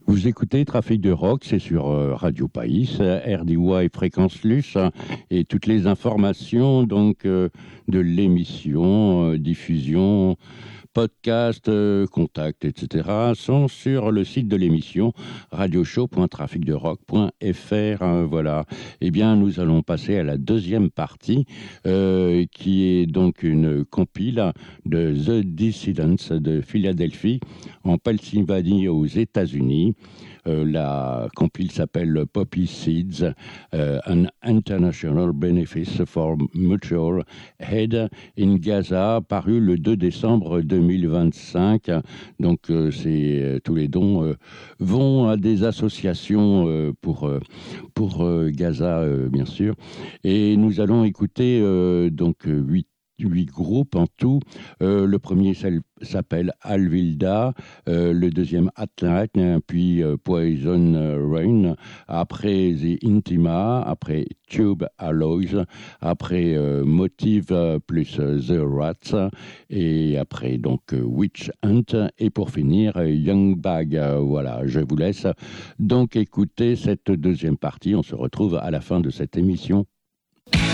Vous écoutez Trafic de Rock, c'est sur Radio Païs, RDY Fréquence Luce, et toutes les informations donc de l'émission, diffusion, podcast, contact, etc. sont sur le site de l'émission radioshow.traficderock.fr. Voilà. Eh bien, nous allons passer à la deuxième partie, qui est donc une compile de The Dissidents de Philadelphie, en Pennsylvanie, aux États-Unis. La compile s'appelle Poppy Seeds, An International Benefits for Mutual Aid in Gaza, paru le 2 décembre 2025. Donc, tous les dons vont à des associations pour Gaza, bien sûr. Et nous allons écouter donc 8 groupes en tout. Le premier s'appelle Alvilda, le deuxième Atlantic, puis Poison Rain, après The Intima, après Tube Alloys, après Motive plus The Rats, et après donc Witch Hunt, et pour finir Young Bag. Voilà, je vous laisse donc écouter cette deuxième partie. On se retrouve à la fin de cette émission.